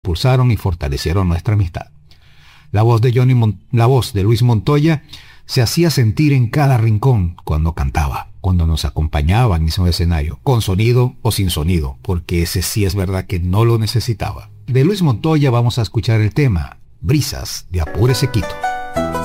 impulsaron y fortalecieron nuestra amistad. La voz de Luis Montoya se hacía sentir en cada rincón cuando cantaba, cuando nos acompañaba en ese escenario, con sonido o sin sonido, porque ese sí es verdad que no lo necesitaba. De Luis Montoya vamos a escuchar el tema Brisas de Apúrese Quito.